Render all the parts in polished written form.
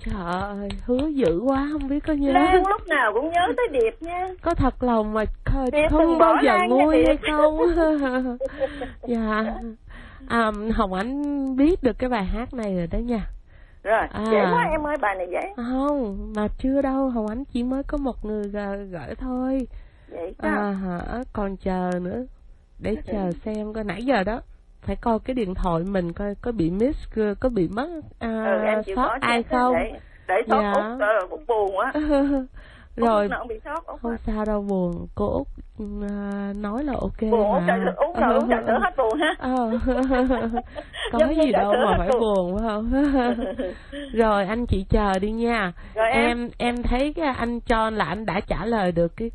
Trời ơi, hứa dữ quá, không biết có nhớ. Lan lúc nào cũng nhớ tới Điệp nha. Có thật lòng mà Điệp không bao giờ Lan nguôi nha, hay không? Dạ. Hồng Ánh biết được cái bài hát này rồi đó nha. Rồi, dễ quá em ơi, bài này dễ. Không, mà chưa đâu, Hồng Ánh chỉ mới có một người gửi thôi. Vậy sao? Còn chờ nữa. Để chờ xem coi, nãy giờ đó phải coi cái điện thoại mình coi có bị miss, có bị mất sót ai không. Để sót Út buồn quá. Rồi bị sót, không sao đâu, buồn cô Út nói là ok buồn, mà. Út rồi uống trà sữa hết buồn ha. Có gì đâu mà phải buồn phải không? Rồi anh chị chờ đi nha. Rồi em thấy cái anh John là anh đã trả lời được cái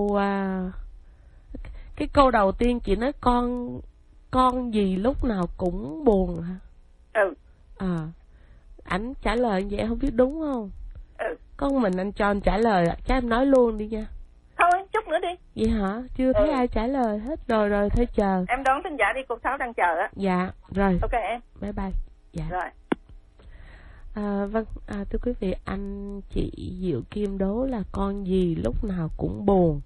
câu đầu tiên, chị nói con gì lúc nào cũng buồn hả? Ảnh trả lời vậy không biết đúng không? Con mình anh John trả lời, chắc em nói luôn đi nha. Thôi chút nữa đi. Vậy hả? Chưa thấy ai trả lời hết. Rồi thôi chờ. Em đón thính giả đi, cô Sáu đang chờ á. Dạ, rồi. Ok em. Bye bye. Dạ. Rồi. Vâng, thưa quý vị, anh chị Diệu Kim đố là con gì lúc nào cũng buồn.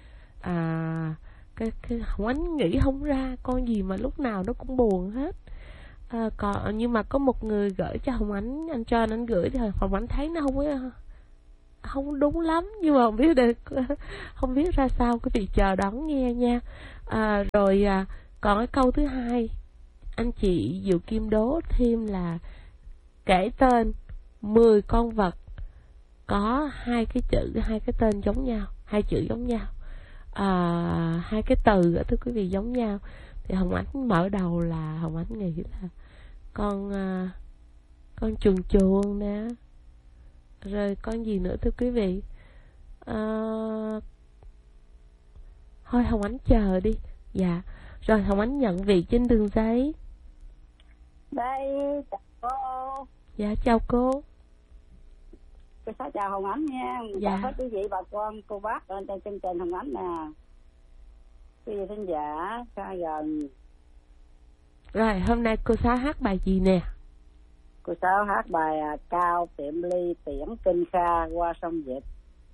Cái Hồng Ánh nghĩ không ra con gì mà lúc nào nó cũng buồn hết. Nhưng mà có một người gửi cho Hồng Ánh, anh cho anh gửi thì Hồng Ánh thấy nó không đúng lắm, nhưng mà không biết ra sao, quý vị chờ đón nghe nha. Rồi còn cái câu thứ hai, anh chị Diệu Kim đố thêm là kể tên 10 con vật có hai cái chữ, hai cái tên giống nhau, hai chữ giống nhau, hai cái từ thưa quý vị giống nhau. Thì Hồng Ánh mở đầu là Hồng Ánh nghĩ là con chuồn chuồn nè, rồi con gì nữa thưa quý vị? Thôi Hồng Ánh chờ đi. Dạ. Rồi Hồng Ánh nhận vị trên đường giấy. Đây, chào cô. Dạ chào cô. Cô Sáu chào Hồng Ánh nha. Dạ. Chào hết quý vị bà con cô bác ở trên chương trình Hồng Ánh nè. Quý vị thính giả xa gần. Rồi hôm nay cô Sáu hát bài gì nè? Cô Sáu hát bài Cao Tiệm Ly Tiễn Kinh Kha qua sông Dịch.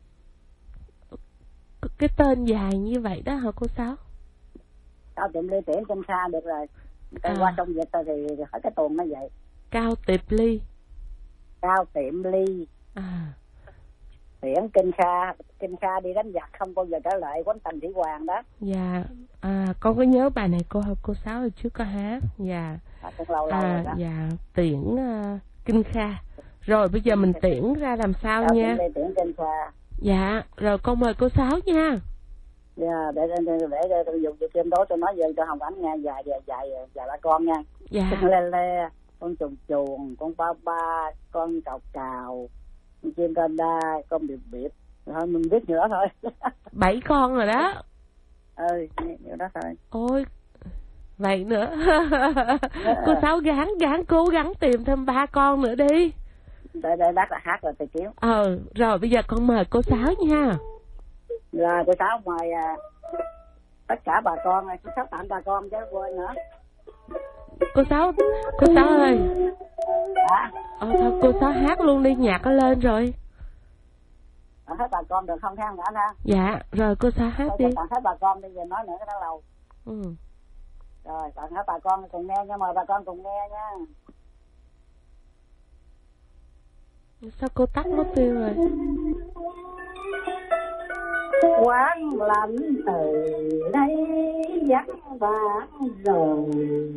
Cái tên dài như vậy đó hả cô Sáu? Cao Tiệm Ly Tiễn Kinh Kha được rồi. Qua sông Dịch rồi thì hỏi cái tuồng nó vậy. Cao Tiệp Ly. Cao Tiệm Ly Tiễn Kinh Kha. Kinh Kha đi đánh giặc không bao giờ trở lại quánh Tần Thủy Hoàng đó. Dạ. Con có nhớ bài này cô Sáu hồi trước có hát. Dạ. Cũng lâu rồi đó. Dạ. Tiễn Kinh Kha. Rồi bây giờ mình tiễn ra làm sao Cao nha? Tiễn Kinh Kha. Dạ. Rồi con mời cô Sáu nha. Dạ, để dùng chữ kim đố cho nói về cho Hồng Ánh nghe dài ba con nha. Dạ. Con le le, con chuồn chuồn, con ba ba, con cào cào, con chim đa đa, con biệp biệp. Thôi mình biết nữa thôi. 7 con rồi đó. Nhiều đó thôi. Ôi, vậy nữa. Cô Sáu gắng cố gắng tìm thêm 3 con nữa đi. Để lát là hát rồi thì kiếm. Rồi bây giờ con mời cô Sáu nha. Rồi cô Sáu mời tất cả bà con, cô Sáu tặng bà con chứ quên nữa. Cô Sáu ơi. Thôi cô Sáu hát luôn đi, nhạc nó lên rồi. Hết bà con được không theo nữa ha? Dạ, rồi cô Sáu hát đi. Tặng hết bà con đi, giờ nói nữa cái đó lâu. Rồi, tặng hết bà con cùng nghe nha, mời bà con cùng nghe nha. Sao cô tắt mất tiêu rồi? Quán lạnh từ đây vắng vắng rồi.